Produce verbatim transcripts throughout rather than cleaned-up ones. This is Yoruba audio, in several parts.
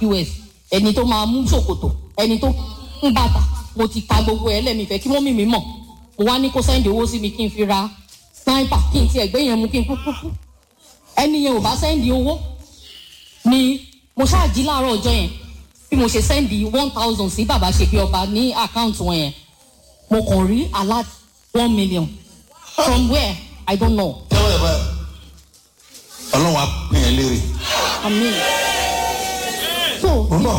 U S ẹni tó máa mú ṣòkòtò ẹni tó ń bàtà mo ti ka gbogbo ẹ lẹ́mi fẹ́ kí wọ́n mímí mọ̀ mo wá ní kó sẹ́ndì owó sí mi kí n fi ra sniper kí n ti ẹ̀gbẹ́ yẹn mú kí n kú kúkú ẹni yẹn ò bá sẹ́ndì owó ni mo ṣáà jí láàárọ̀ ọjọ́ yẹn bí mo ṣe sẹ́ndì one thousand sí bàbá ṣe bí ọba ní àkáǹtì wọn yẹn mo kàn rí alert one million from where I don't know. tẹ́wọ́ ẹ̀ báyìí ọlọ́run á pín ẹ lérè. Amen. so mo ń bọ̀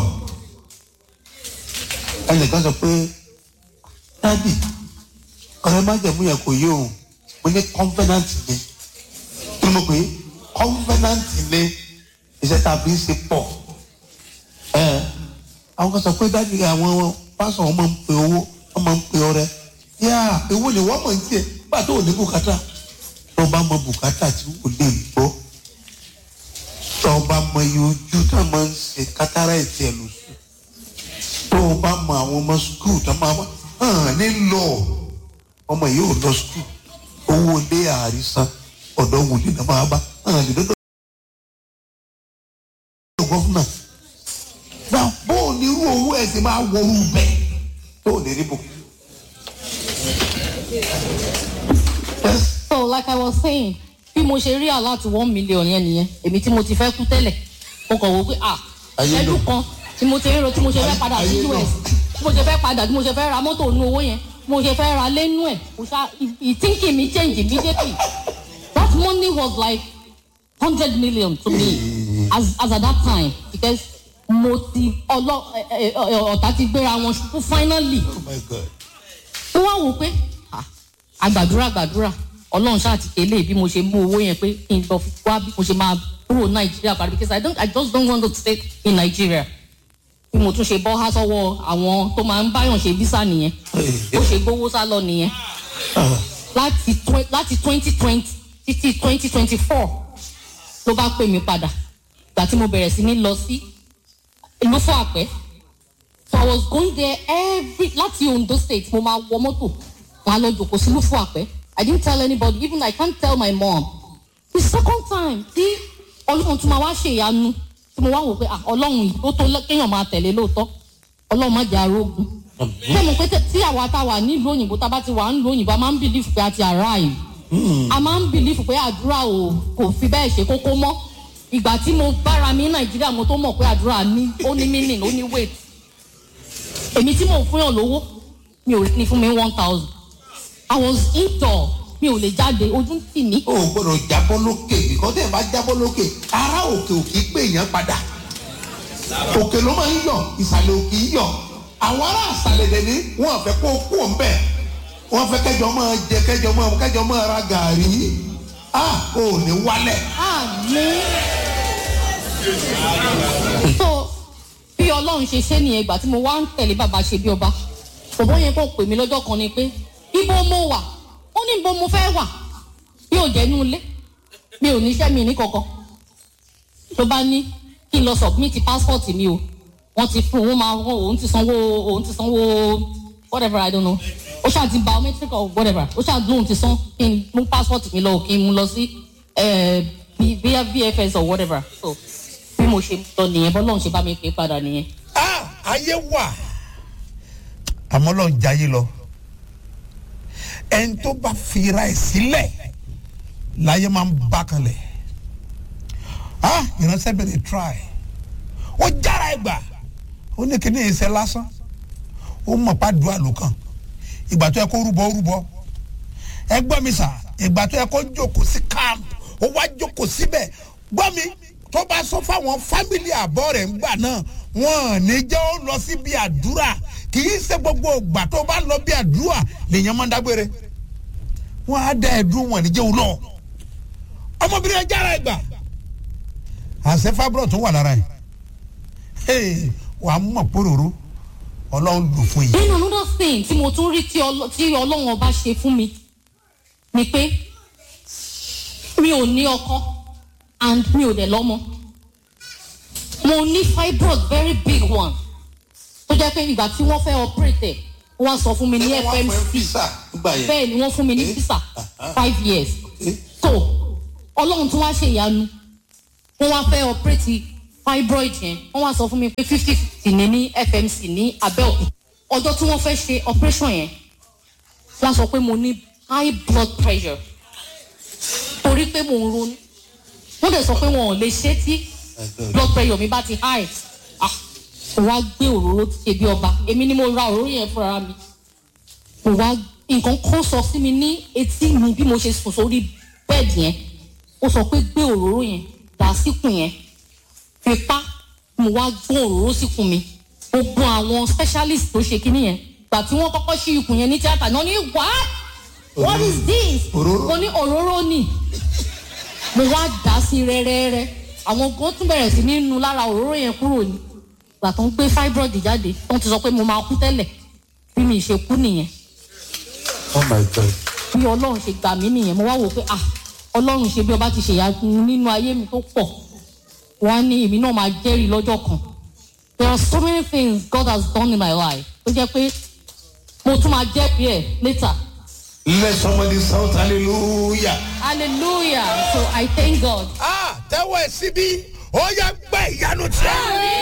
ẹnìkan sọ pé dábì ọ̀rẹ́ má jẹ̀mú yẹn kò yé òun mo ní covenant ni kí ni mo pè é covenant ni iṣẹ́ tá a fi ń ṣe pọ̀ ẹ̀ àwọn kan sọ pé dábì àwọn pásọ̀ wọn máa ń pe owó wọn máa ń pe ọrẹ yá ewu ni wọ́n mọ̀ ní tiẹ̀ nígbà tó ò ní bùkátà tó bá mọ bùkátà tí wò lè gbọ́ tó bá mọ iye ojú tó máa ń ṣe kátàrà ètí ẹ̀ lò sùn tó bá mọ àwọn ọmọ skul tó máa wá hàn nílò ọmọ yìí ò lọ skul owó ilé àrísán ọ̀dọ́ wòlé náà máa bá hàn lè dọ́dọ̀ gọ́fúnà náà bó o ní irú owó ẹ̀ sì máa wọrú bẹ́ẹ̀ tó o lè rí bò. so like I was saying bí mo ṣe rí alert one million yẹn nìyẹn èmi tí mo ti fẹ́ kú tẹ́lẹ̀ mo kàn wò pé ah ẹdún kan tí mo ti ń ro tí mo ṣe fẹ́ padà sí U S tí mo ṣe fẹ́ padà tí mo ṣe fẹ́ ra mọ́tò nú owó yẹn tí mo ṣe fẹ́ ra lẹ́nu ẹ̀ mo ṣá ìthinking mi change immediately that money was like hundred million to me as as at that time because mo ti ọlọ ọ̀tá ti gbéra wọn ṣubú finally ó wá wò pé àgbàdúrà àgbàdúrà ọlọ́run ṣáà ti kéle bí mo ṣe mú owó yẹn pé kí n lọ fi wá bí mo ṣe máa kúrò nàìjíríà padà because I don't I just don't want to stay in Nigeria bí mo tún ṣe bọ́ há sọ́wọ́ àwọn tó máa ń báyàn ṣe visa nìyẹn ó ṣe gbówó sá lọ nìyẹn láti láti twenty twenty títí twenty twenty four ló bá pè mí padà ìgbà tí mo bẹ̀rẹ̀ sí ní lọ sí ìlú fún àpẹ́ so I was going there every láti Ondo state mo máa wọ mọ́tò wọn á lọ jòkó sí ìlú fún àpẹ́ I didn't tell anybody even I can't tell my mom the second time tí ọlọ́run tún máa wá ṣe ìyanu tí mo wá wò pé ọlọ́run yìí ó tó kéèyàn máa tẹ̀lé lóòótọ́ ọlọ́run má jẹ́ arógun ṣé mo pé tí àwa tá a wà nílùú òyìnbó tá a bá ti wà nílùú òyìnbó a máa ń believe pé a ti arrive a máa ń believe pé àdúrà ò kò fi bẹ́ẹ̀ ṣe kókó mọ́ ìgbà tí mo bára mi ní nàìjíríà mo tó mọ̀ pé àdúrà ní ó ní meaning ó ní weight èmi tí mo fún yàn lówó mi ò ní fún mi one thousand I was indoor mi ò lè jáde ojú tì mí. o ò gbọdọ̀ jábọ́ lókè bìkọ́ tẹ̀ bá jábọ́ lókè ara òkè òkè pé èèyàn padà òkè ló máa ń yọ ìsàlẹ̀ òkè ń yọ àwọn ará àsàlẹ̀ dẹ̀ ní wọ́n fẹ́ kó kú ọ̀ ń bẹ̀ wọ́n fẹ́ kẹjọ máa jẹ kẹjọ máa kẹjọ máa ra gàrí ah o ò ní wálẹ̀. àmín. so bí ọlọ́run ṣe ṣe nìyẹn ìgbà tí mo wá ń tẹ̀lé bàbá ṣe bí ọba bọ̀bọ́ yẹn kò pè mí lọ́jọ́ kan ni pé ibo mo wà ó ní ibo mo fẹ́ wà bí ò jẹ́ inú ilé mi ò níṣẹ́ mi ní kankan tó bá ní kí n lọ submit passport mi o wọ́n ti fún òun máa wọ́n òun ti sanwó òun ti sanwó whatever I don't know ó ṣáà ti biometric or whatever ó ṣáà lóun ti san kí n mú passport mi lọ kí n mú lọ sí bíi V F S or whatever so bí mo ṣe lọ nìyẹn bọ́lọ́run ṣe bá mi pè padà nìyẹn. ah ayé wà àmọ́ lọ́n jayé lọ ẹni tó bá fira ẹ̀ sílẹ̀ láyé máa ń bá kanlẹ̀ ah ìránṣẹ́ bẹ̀rẹ̀ try ó jára ẹ̀ gbà ó ní kíní ẹsẹ̀ lásán ó mọ̀ pa dùn àlùkàn ìgbà tó yẹ kó rúbọ rúbọ ẹ gbọ́ mi sà ìgbà tó yẹ kó jókòó sí camp ó wá jókòó síbẹ̀ gbọ́ mi tó bá sọ fáwọn fámìlì àbọ̀ rẹ̀ ńgbà náà wọn ní jẹ́ ó lọ sí bí àdúrà kì í ṣe gbogbo ìgbà tó bá lọ bí àdúrà lèèyàn máa ń dágbére wọn á dá ẹdún wọn ní jẹ́ òun lọ ọmọbìnrin ẹ jára ẹ gbà àṣẹ fábúrò tó wà lára ẹ wàá mọ̀ pòròró ọlọ́run lù fún yìí. nínú another thing tí mo tún rí tí ọlọ́run ọba ṣe fún mi ni pé mi ò ní ọkọ and mi ò dẹ̀ lọ́mọ mo ní fibroid very big one tó jẹ́ pé ìgbà tí wọ́n fẹ́ operate ẹ̀ wọ́n sọ fún mi ní F M C bẹ́ẹ̀ ni wọ́n fún mi ní visa five years so ọlọ́run tún wá ṣe ìyanu wọ́n wá fẹ́ operate fibroid yẹn wọ́n wá sọ fún mi pé fifty fifty ní ní F M C ní Abẹ́òkúta ọjọ́ tí wọ́n fẹ́ ṣe operation yẹn wọ́n sọ pé mo ní high blood pressure torí pé mo ń ronú wọ́n dẹ̀ sọ pé wọn ò lè ṣe tí blood pressure mi bá ti high ah mo wá gbé òróró ti ṣe bí ọba èmi ni mo ra òróró yẹn fúnra mi mo wá nǹkan kan sọ sí mi ní etí mi bí mo ṣe sùn sórí bẹ́ẹ̀dì yẹn ó sọ pé gbé òróró yẹn dà síkùn yẹn fipá mo wá gbọ́n òróró síkùn mi gbogbo àwọn specialist tó ṣe kíní yẹn gbà tí wọ́n kọ́kọ́ ṣí ikùn yẹn ní tíátà náà ní what what is this mo ní òróró ni mo wá dà sí rẹ́rẹ́rẹ́ àwọn kan tún bẹ̀rẹ̀ sí ní nu lára òróró yẹn kúrò ní gbà tó ń gbé fibroid jáde tó ń ti sọ pé mo máa kú tẹ́lẹ̀ bí mi ṣe kú nìyẹn. Oh my God. bí ọlọ́run ṣe gbà mí nìyẹn mo wá wò pé ah ọlọ́run ṣe bí ọba ti ṣèyà nínú ayé mi tó pọ̀ wọ́n á ní èmi náà máa jẹ́rìí lọ́jọ́ kan. There are so many things God has done in my life tó jẹ́ pé mo tún máa jẹ́rìí ẹ̀ later. Let somebody shout hallelujah. Hallelujah. So I thank God. ah tẹ́wọ́ ẹ̀ síbí ó yá gbẹ́ ìyanu tiẹ̀.